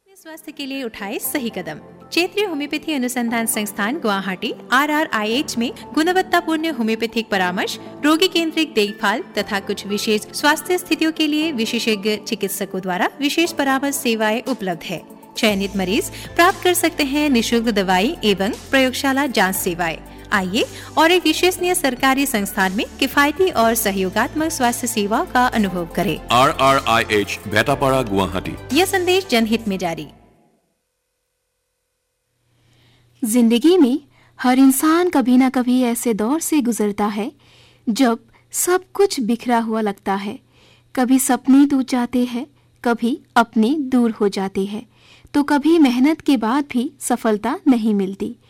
अपने स्वास्थ्य के लिए उठाए सही कदम। क्षेत्रीय होम्योपैथी अनुसंधान संस्थान गुवाहाटी RRIH में गुणवत्तापूर्ण होम्योपैथिक परामर्श, रोगी केंद्रित देखभाल तथा कुछ विशेष स्वास्थ्य स्थितियों के लिए विशेषज्ञ चिकित्सकों द्वारा विशेष परामर्श सेवाएं उपलब्ध है। चयनित मरीज प्राप्त कर सकते हैं निशुल्क दवाई एवं प्रयोगशाला जांच सेवाएं। आइए और एक विश्वसनीय सरकारी संस्थान में किफायती और सहयोगात्मक स्वास्थ्य सेवाओं का अनुभव करें। RRIH भेटापाड़ा गुवाहाटी। यह संदेश जनहित में जारी। जिंदगी में हर इंसान कभी ना कभी ऐसे दौर से गुजरता है जब सब कुछ बिखरा हुआ लगता है। कभी सपने टूट जाते हैं, कभी अपने दूर हो जाते हैं, तो कभी मेहनत के बाद भी सफलता नहीं मिलती।